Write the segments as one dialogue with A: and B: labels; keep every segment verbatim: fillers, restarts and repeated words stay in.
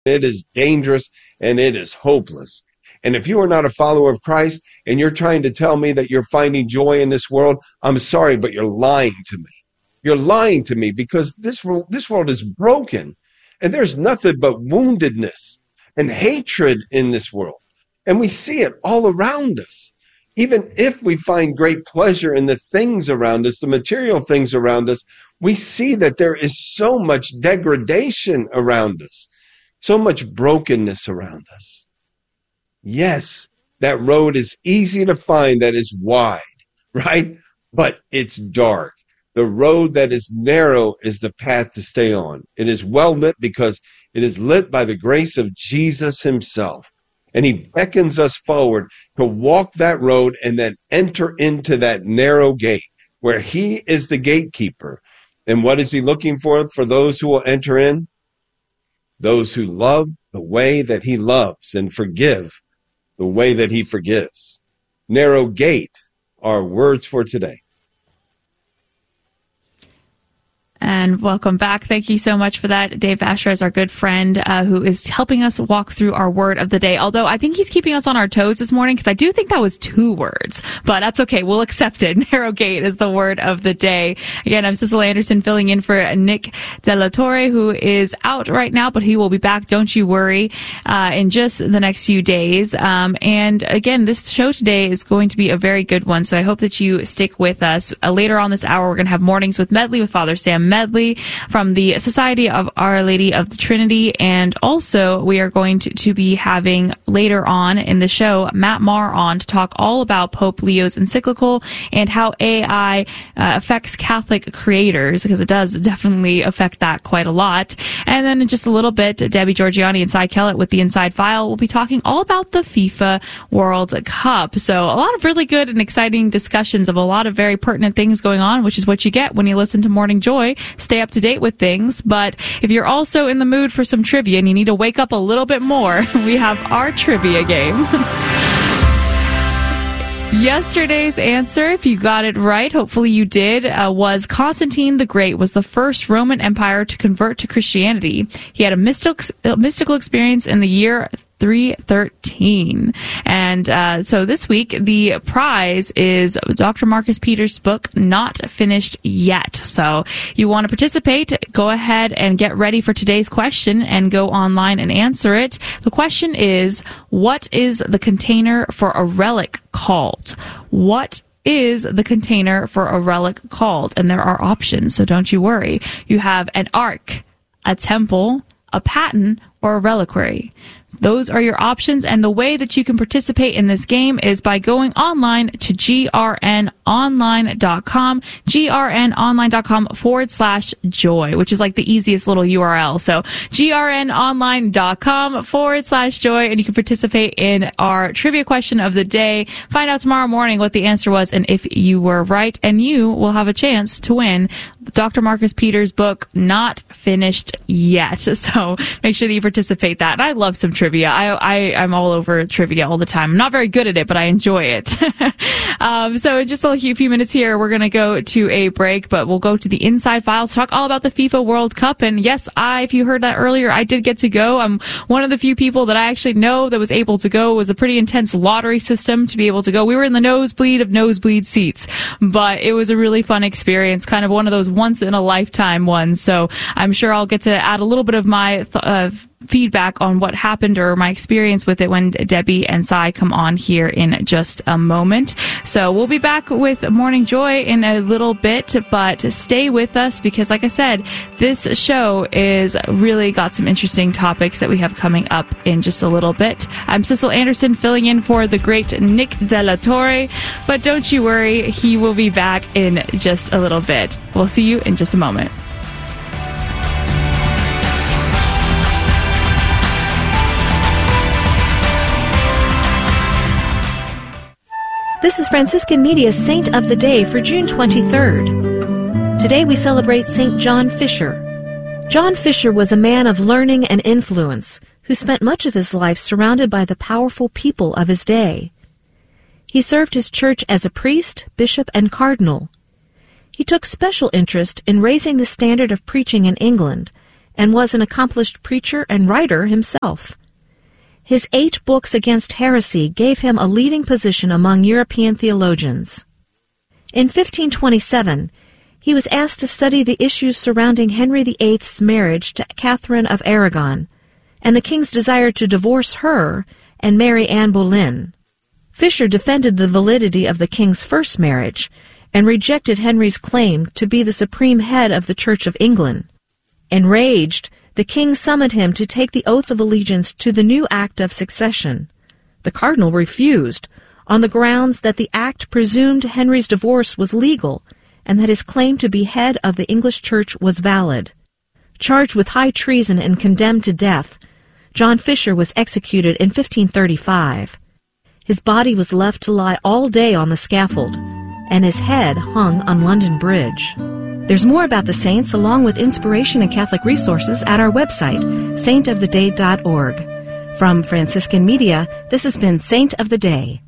A: It is dangerous and it is hopeless. And if you are not a follower of Christ and you're trying to tell me that you're finding joy in this world, I'm sorry, but you're lying to me. You're lying to me because this world, this world is broken and there's nothing but woundedness and hatred in this world. And we see it all around us. Even if we find great pleasure in the things around us, the material things around us, we see that there is so much degradation around us, so much brokenness around us. Yes, that road is easy to find that is wide, right? But it's dark. The road that is narrow is the path to stay on. It is well lit because it is lit by the grace of Jesus himself. And he beckons us forward to walk that road and then enter into that narrow gate where he is the gatekeeper. And what is he looking for for those who will enter in? Those who love the way that he loves and forgive the way that he forgives. Narrow gate are words for today.
B: And welcome back. Thank you so much for that. Dave Vasher is our good friend uh, who is helping us walk through our word of the day. Although I think he's keeping us on our toes this morning because I do think that was two words. But that's okay. We'll accept it. Narrow gate is the word of the day. Again, I'm Cecil Anderson filling in for Nick De La Torre, who is out right now, but he will be back. Don't you worry, uh, in just the next few days. Um, and again, this show today is going to be a very good one. So I hope that you stick with us. Uh, later on this hour, we're going to have Mornings with Medley with Father Sam Medley from the Society of Our Lady of the Trinity. And also we are going to, to be having later on in the show Matt Maher on to talk all about Pope Leo's encyclical and how A I uh, affects Catholic creators, because it does definitely affect that quite a lot. And then in just a little bit, Debbie Georgiani and Cy Kellett with the Inside File will be talking all about the FIFA World Cup. So a lot of really good and exciting discussions of a lot of very pertinent things going on, which is what you get when you listen to Morning Joy. Stay up to date with things. But if you're also in the mood for some trivia and you need to wake up a little bit more, we have our trivia game. Yesterday's answer, if you got it right, hopefully you did, uh, was Constantine the Great was the first Roman Empire to convert to Christianity. He had a mystical, mystical experience in the year three thirteen. And uh, so this week, the prize is Doctor Marcus Peters' book, Not Finished Yet. So you want to participate, go ahead and get ready for today's question and go online and answer it. The question is, what is the container for a relic called? What is the container for a relic called? And there are options, so don't you worry. You have an ark, a temple, a paten, or a reliquary. Those are your options, and the way that you can participate in this game is by going online to G R N online dot com, G R N online dot com forward slash joy, which is like the easiest little U R L. So G R N online dot com forward slash joy, and you can participate in our trivia question of the day. Find out tomorrow morning what the answer was, and if you were right, and you will have a chance to win Doctor Marcus Peters' book, Not Finished Yet. So make sure that you participate that. And I love some trivia. I, I, I'm all over trivia all the time. I'm not very good at it, but I enjoy it. um, so in just a few minutes here, we're going to go to a break, but we'll go to the Inside Files, talk all about the FIFA World Cup. And yes, I, if you heard that earlier, I did get to go. I'm one of the few people that I actually know that was able to go. It was a pretty intense lottery system to be able to go. We were in the nosebleed of nosebleed seats, but it was a really fun experience, kind of one of those once in a lifetime ones. So I'm sure I'll get to add a little bit of my th- uh, feedback on what happened or my experience with it when Debbie and Cy come on here in just a moment. So we'll be back with Morning Joy in a little bit, but stay with us because, like I said, this show is really got some interesting topics that we have coming up in just a little bit. I'm Cecil Anderson filling in for the great Nick De La Torre, but don't you worry, he will be back in just a little bit. We'll see you in just a moment.
C: This is Franciscan Media's Saint of the Day for June twenty-third. Today we celebrate Saint John Fisher. John Fisher was a man of learning and influence who spent much of his life surrounded by the powerful people of his day. He served his church as a priest, bishop, and cardinal. He took special interest in raising the standard of preaching in England and was an accomplished preacher and writer himself. His eight books against heresy gave him a leading position among European theologians. In fifteen twenty-seven, he was asked to study the issues surrounding Henry the Eighth's marriage to Catherine of Aragon, and the king's desire to divorce her and marry Anne Boleyn. Fisher defended the validity of the king's first marriage and rejected Henry's claim to be the supreme head of the Church of England. Enraged, the king summoned him to take the oath of allegiance to the new Act of Succession. The cardinal refused, on the grounds that the act presumed Henry's divorce was legal and that his claim to be head of the English Church was valid. Charged with high treason and condemned to death, John Fisher was executed in fifteen thirty-five. His body was left to lie all day on the scaffold, and his head hung on London Bridge. There's more about the saints along with inspiration and Catholic resources at our website, saint of the day dot org. From Franciscan Media, this has been Saint of the Day.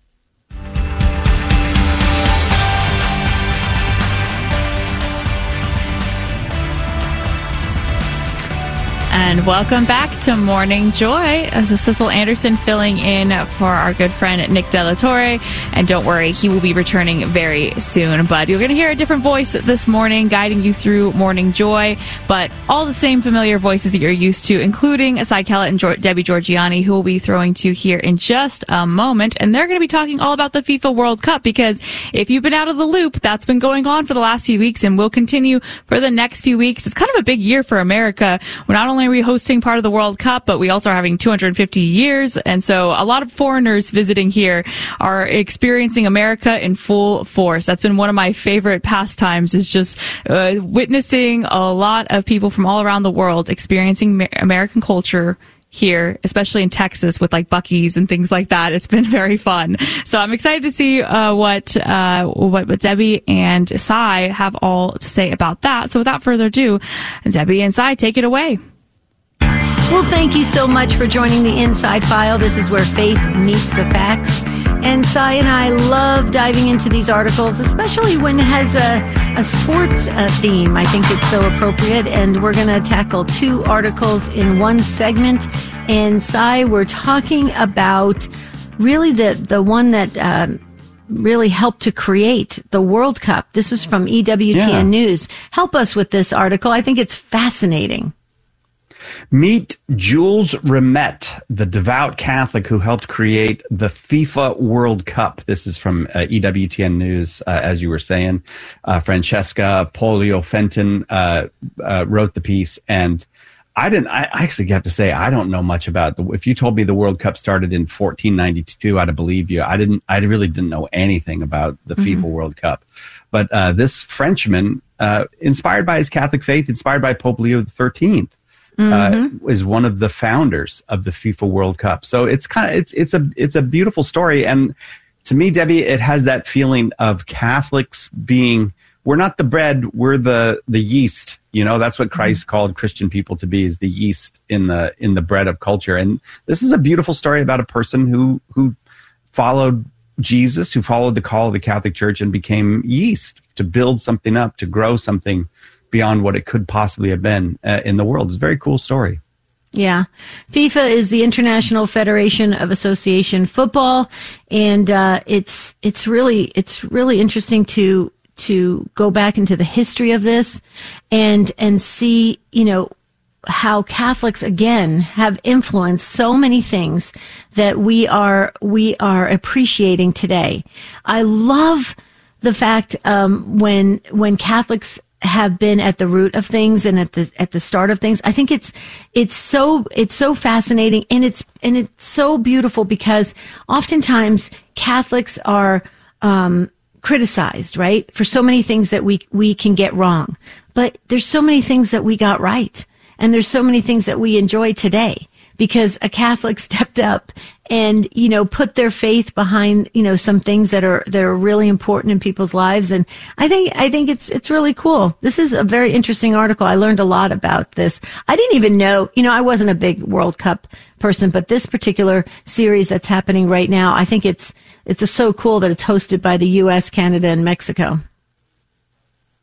B: And welcome back to Morning Joy. This is Cecil Anderson filling in for our good friend Nick De La Torre. And don't worry, he will be returning very soon. But you're going to hear a different voice this morning guiding you through Morning Joy. But all the same familiar voices that you're used to, including Cy Kellett and jo- Debbie Georgiani, who will be throwing to here in just a moment. And they're going to be talking all about the FIFA World Cup, because if you've been out of the loop, that's been going on for the last few weeks and will continue for the next few weeks. It's kind of a big year for America. We're not only are we hosting part of the World Cup, but we also are having two hundred fifty years. And so a lot of foreigners visiting here are experiencing America in full force. That's been one of my favorite pastimes, is just uh, witnessing a lot of people from all around the world experiencing American culture here, especially in Texas with like Buc-ee's and things like that. It's been very fun. So I'm excited to see uh, what, uh, what what Debbie and Cy have all to say about that. So without further ado, Debbie and Cy, take it away.
D: Well, thank you so much for joining the Inside File. This is where faith meets the facts. And Cy and I love diving into these articles, especially when it has a, a sports uh, theme. I think it's so appropriate. And we're going to tackle two articles in one segment. And Cy, we're talking about really the, the one that um, really helped to create the World Cup. This was from E W T N yeah. News. Help us with this article. I think it's fascinating.
E: Meet Jules Rimet, the devout Catholic who helped create the FIFA World Cup. This is from uh, E W T N News, uh, as you were saying. Uh, Francesca Polio Fenton uh, uh, wrote the piece, and I didn't. I actually have to say I don't know much about the. If you told me the World Cup started in fourteen ninety-two, I'd have believed you. I didn't. I really didn't know anything about the mm-hmm. FIFA World Cup. But uh, this Frenchman, uh, inspired by his Catholic faith, inspired by Pope Leo the thirteenth. Mm-hmm. Uh, is one of the founders of the FIFA World Cup. So it's kind of it's it's a it's a beautiful story, and to me, Debbie, it has that feeling of Catholics being, we're not the bread, we're the the yeast. You know, that's what Christ mm-hmm. called Christian people to be, is the yeast in the in the bread of culture. And this is a beautiful story about a person who who followed Jesus, who followed the call of the Catholic Church and became yeast to build something up, to grow something beyond what it could possibly have been uh, in the world. It's a very cool story.
D: Yeah. FIFA is the International Federation of Association Football. And, uh, it's, it's really, it's really interesting to, to go back into the history of this and, and see, you know, how Catholics again have influenced so many things that we are, we are appreciating today. I love the fact, um, when, when Catholics have been at the root of things and at the at the start of things. I think it's it's so it's so fascinating, and it's and it's so beautiful, because oftentimes Catholics are um criticized, right, for so many things that we we can get wrong. But there's so many things that we got right, and there's so many things that we enjoy today, because a Catholic stepped up and, you know, put their faith behind, you know, some things that are, that are really important in people's lives. And I think, I think it's, it's really cool. This is a very interesting article. I learned a lot about this. I didn't even know, you know, I wasn't a big World Cup person, but this particular series that's happening right now, I think it's, it's a, so cool that it's hosted by the U S, Canada, and Mexico.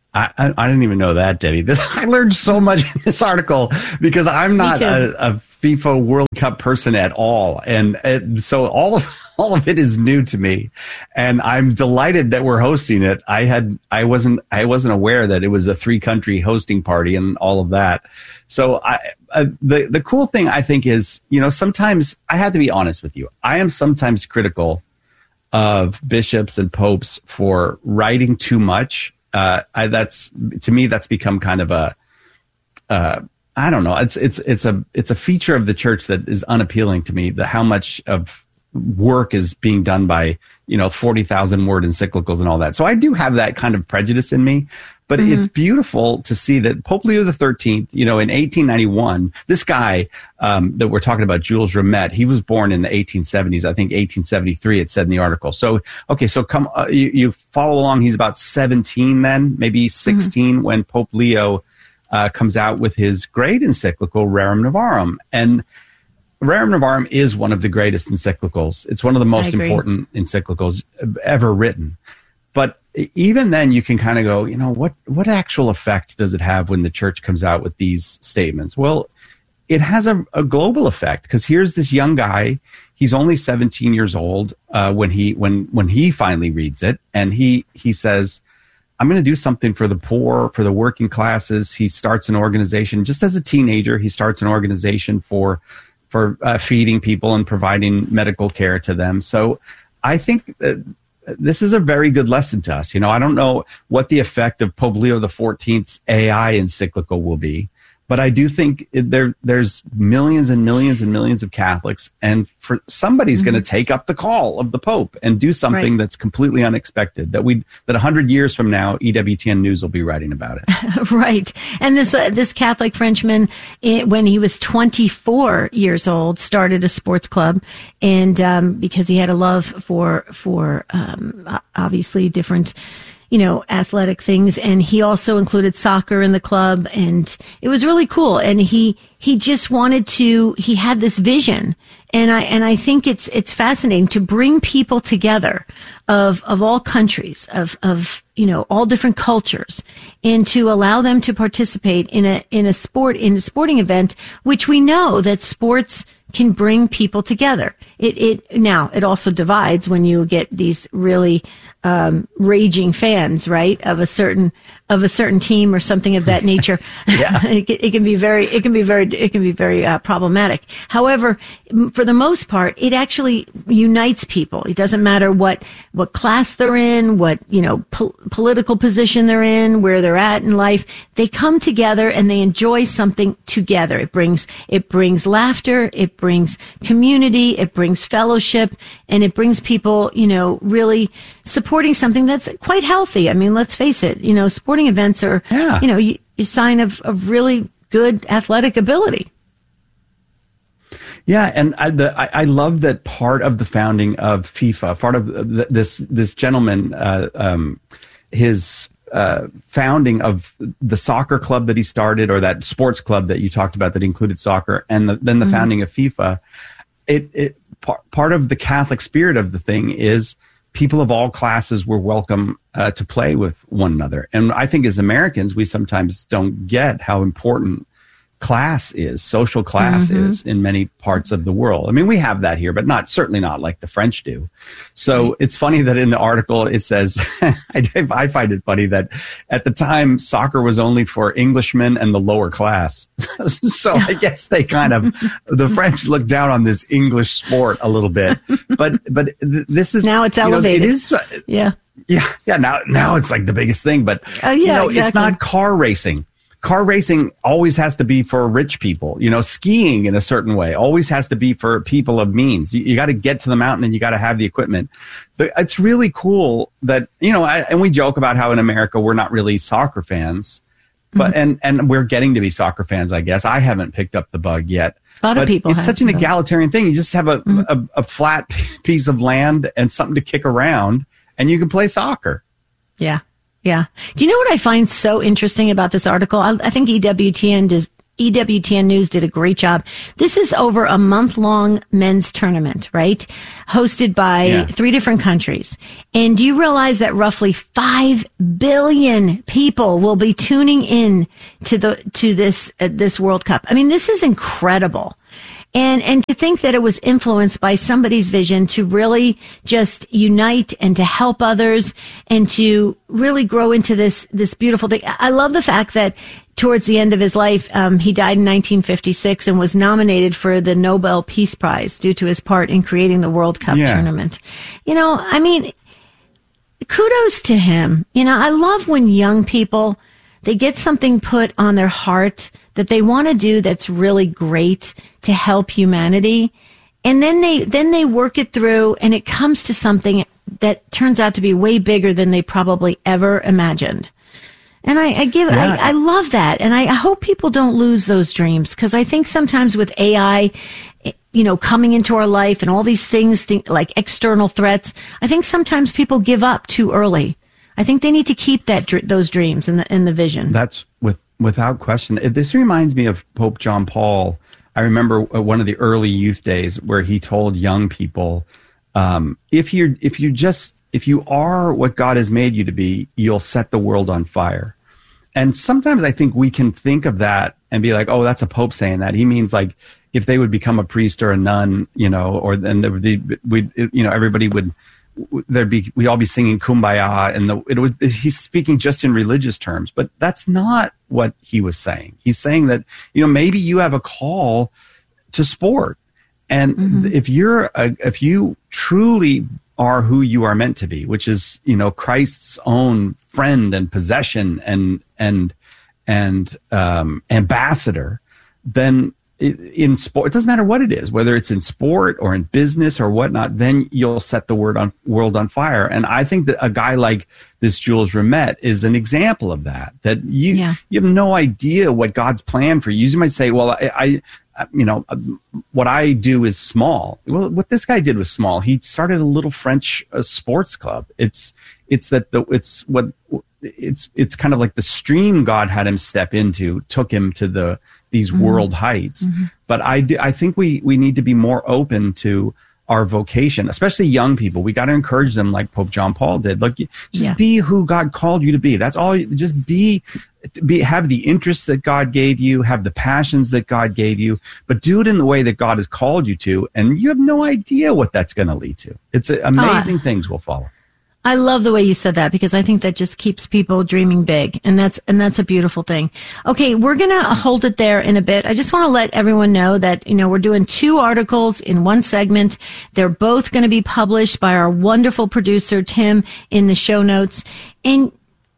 E: I, I, I didn't even know that, Debbie. This, I learned so much in this article because I'm not a, a FIFA World Cup person at all. And it, so all of, all of it is new to me. And I'm delighted that we're hosting it. I had, I wasn't, I wasn't aware that it was a three country hosting party and all of that. So I, uh, the, the cool thing I think is, you know, sometimes I have to be honest with you. I am sometimes critical of bishops and popes for writing too much. Uh, I, that's to me, that's become kind of a, uh, I don't know. It's, it's, it's a, it's a feature of the church that is unappealing to me, that how much of work is being done by, you know, forty thousand word encyclicals and all that. So I do have that kind of prejudice in me, but mm-hmm. it's beautiful to see that Pope Leo the thirteenth, you know, in eighteen ninety-one, this guy, um, that we're talking about, Jules Rimet, he was born in the eighteen seventies, I think eighteen seventy-three, it said in the article. So, okay, so come, uh, you, you follow along. He's about seventeen then, maybe sixteen mm-hmm. when Pope Leo, uh, comes out with his great encyclical, Rerum Novarum. And Rerum Novarum is one of the greatest encyclicals. It's one of the most important encyclicals ever written. But even then, you can kind of go, you know, what, what actual effect does it have when the church comes out with these statements? Well, it has a, a global effect, because here's this young guy. He's only seventeen years old uh, when he when when he finally reads it, and he he says, I'm going to do something for the poor, for the working classes. He starts an organization just as a teenager. He starts an organization for for uh, feeding people and providing medical care to them. So I think that this is a very good lesson to us. You know, I don't know what the effect of Pope Leo the fourteenth's A I encyclical will be, but I do think it, there there's millions and millions and millions of Catholics, and for somebody's mm-hmm. going to take up the call of the Pope and do something right. that's completely unexpected, that we that a hundred years from now, E W T N News will be writing about it.
D: Right. And this uh, this Catholic Frenchman, it, when he was twenty-four years old, started a sports club, and um, because he had a love for for um, obviously different, you know, athletic things. And he also included soccer in the club, and it was really cool. And he, he just wanted to, he had this vision. And I, and I think it's, it's fascinating to bring people together of, of all countries, of, of, you know, all different cultures, and to allow them to participate in a, in a sport, in a sporting event, which we know that sports can bring people together. It, it, now, it also divides when you get these really, um, raging fans, right, of a certain, of a certain team or something of that nature. Yeah. it, it can be very, it can be very, it can be very, uh, problematic. However, for the most part, it actually unites people. It doesn't matter what, what class they're in, what, you know, po- political position they're in, where they're at in life. They come together and they enjoy something together. It brings, it brings laughter. It brings community. It brings fellowship, and it brings people, you know, really supporting something that's quite healthy. I mean, let's face it, you know, sporting events are, yeah. you know, a sign of, of really good athletic ability.
E: Yeah, and I, the, I, I love that part of the founding of FIFA, part of the, this this gentleman, uh, um, his uh, founding of the soccer club that he started, or that sports club that you talked about that included soccer, and the, then the mm-hmm. founding of FIFA. It, it par- part of the Catholic spirit of the thing is people of all classes were welcome uh, to play with one another, and I think as Americans we sometimes don't get how important class is, social class mm-hmm. is in many parts of the world. I mean, we have that here, but not, certainly not like the French do. So right. It's funny that in the article it says, I, I find it funny that at the time soccer was only for Englishmen and the lower class. So I guess they kind of, the French look down on this English sport a little bit, but, but th- this is,
D: now it's elevated.
E: Know, it is,
D: yeah.
E: Yeah. Yeah. Now, now it's like the biggest thing, but
D: uh, yeah,
E: you know,
D: exactly.
E: It's not car racing. Car racing always has to be for rich people. You know, skiing in a certain way always has to be for people of means. You, you got to get to the mountain and you got to have the equipment. But it's really cool that, you know, I, and we joke about how in America we're not really soccer fans, but, mm-hmm. and, and we're getting to be soccer fans, I guess. I haven't picked up the bug yet.
D: A lot
E: but
D: of people
E: It's
D: have,
E: such an
D: though. egalitarian
E: thing. You just have a, mm-hmm. a, a flat piece of land and something to kick around and you can play soccer.
D: Yeah. Yeah. Do you know what I find so interesting about this article? I, I think E W T N does, E W T N News did a great job. This is over a month-long men's tournament, right? Hosted by yeah. three different countries. And do you realize that roughly five billion people will be tuning in to the to this uh, this World Cup? I mean, this is incredible. And, and to think that it was influenced by somebody's vision to really just unite and to help others and to really grow into this, this beautiful thing. I love the fact that towards the end of his life, um, he died in nineteen fifty-six and was nominated for the Nobel Peace Prize due to his part in creating the World Cup yeah. tournament. You know, I mean, kudos to him. You know, I love when young people, they get something put on their heart that they want to do that's really great to help humanity. And then they, then they work it through and it comes to something that turns out to be way bigger than they probably ever imagined. And I, I give, yeah. I, I love that. And I, I hope people don't lose those dreams, because I think sometimes with A I, you know, coming into our life and all these things th- like external threats, I think sometimes people give up too early. I think they need to keep that dr- those dreams and the, and the vision.
E: That's with, without question. This reminds me of Pope John Paul. I remember one of the early youth days where he told young people, um, if you're, if you just, if you are what God has made you to be, you'll set the world on fire. And sometimes I think we can think of that and be like, oh, that's a pope saying that. He means like if they would become a priest or a nun, you know, or then there would be, we'd, you know, everybody would, there'd be, we'd all be singing Kumbaya, and the, it would, he's speaking just in religious terms, but that's not what he was saying. He's saying that, you know, maybe you have a call to sport. And mm-hmm. if you're, a, if you truly are who you are meant to be, which is, you know, Christ's own friend and possession and, and, and, um, ambassador, then in sport, it doesn't matter what it is, whether it's in sport or in business or whatnot, then you'll set the word on, world on fire. And I think that a guy like this Jules Rimet is an example of that, that you, yeah. you have no idea what God's plan for you. You might say, well, I, I, you know, what I do is small. Well, what this guy did was small. He started a little French uh, sports club. It's, it's that the, it's what, it's, it's kind of like the stream God had him step into, took him to the, these mm-hmm. world heights. Mm-hmm. But I do, I think we, we need to be more open to our vocation, especially young people. We got to encourage them like Pope John Paul did. Look, just yeah. be who God called you to be. That's all. Just be, be, have the interests that God gave you, have the passions that God gave you, but do it in the way that God has called you to. And you have no idea what that's going to lead to. It's a, amazing uh, things will follow.
D: I love the way you said that, because I think that just keeps people dreaming big, and that's and that's a beautiful thing. Okay, we're going to hold it there in a bit. I just want to let everyone know that, you know, we're doing two articles in one segment. They're both going to be published by our wonderful producer Tim in the show notes. And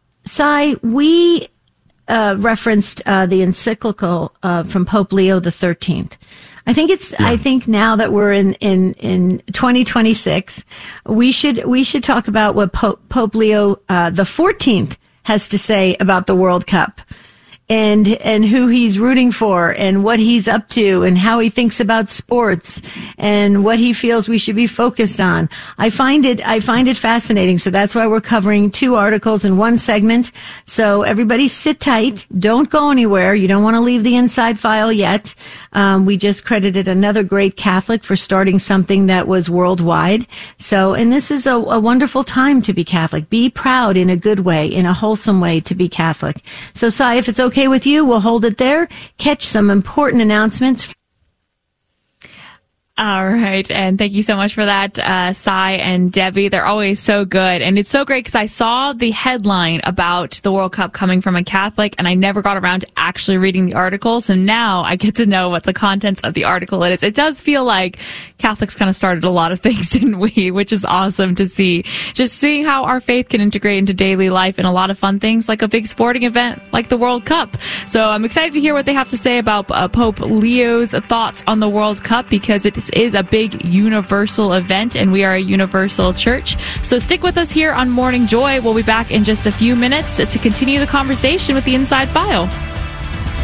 D: Cy, we uh, referenced uh, the encyclical uh, from Pope Leo the thirteenth. I think it's, yeah. I think now that we're in, in, in twenty twenty-six, we should, we should talk about what Pope, Pope Leo, uh, the fourteenth has to say about the World Cup, and, and who he's rooting for, and what he's up to, and how he thinks about sports, and what he feels we should be focused on. I find it, I find it fascinating. So that's why we're covering two articles in one segment. So everybody sit tight. Don't go anywhere. You don't want to leave the inside file yet. Um, we just credited another great Catholic for starting something that was worldwide. So, and this is a, a wonderful time to be Catholic. Be proud in a good way, in a wholesome way to be Catholic. So, Cy, if it's okay with you, we'll hold it there. Catch some important announcements.
B: All right. And thank you so much for that, uh, Cy and Debbie. They're always so good. And it's so great because I saw the headline about the World Cup coming from a Catholic, and I never got around to actually reading the article. So now I get to know what the contents of the article is. It does feel like Catholics kind of started a lot of things, didn't we? Which is awesome to see. Just seeing how our faith can integrate into daily life and a lot of fun things like a big sporting event like the World Cup. So I'm excited to hear what they have to say about uh, Pope Leo's thoughts on the World Cup, because it is a big universal event and we are a universal church. So stick with us here on Morning Joy. We'll be back in just a few minutes to continue the conversation with the Inside File.